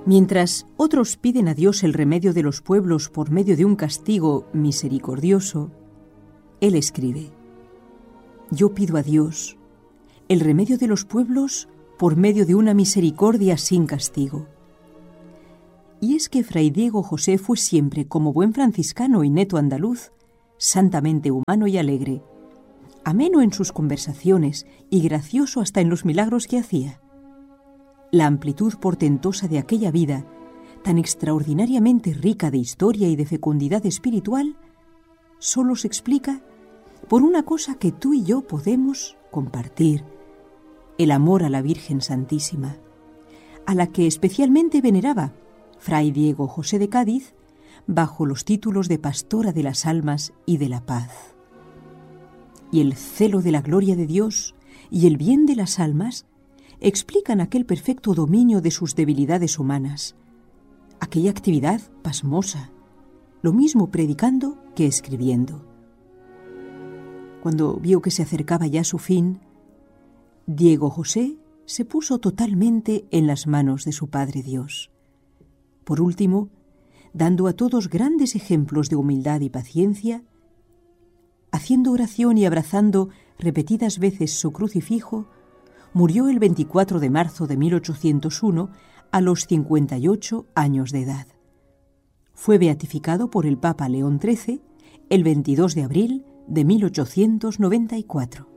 Mientras otros piden a Dios el remedio de los pueblos por medio de un castigo misericordioso, él escribe: yo pido a Dios el remedio de los pueblos por medio de una misericordia sin castigo. Y es que Fray Diego José fue siempre, como buen franciscano y neto andaluz, santamente humano y alegre, ameno en sus conversaciones y gracioso hasta en los milagros que hacía. La amplitud portentosa de aquella vida, tan extraordinariamente rica de historia y de fecundidad espiritual, solo se explica por una cosa que tú y yo podemos compartir: el amor a la Virgen Santísima, a la que especialmente veneraba Fray Diego José de Cádiz bajo los títulos de pastora de las almas y de la paz. Y el celo de la gloria de Dios y el bien de las almas explican aquel perfecto dominio de sus debilidades humanas, aquella actividad pasmosa, lo mismo predicando que escribiendo. Cuando vio que se acercaba ya su fin, Diego José se puso totalmente en las manos de su Padre Dios. Por último, dando a todos grandes ejemplos de humildad y paciencia, haciendo oración y abrazando repetidas veces su crucifijo, murió el 24 de marzo de 1801 a los 58 años de edad. Fue beatificado por el Papa León XIII el 22 de abril de 1894.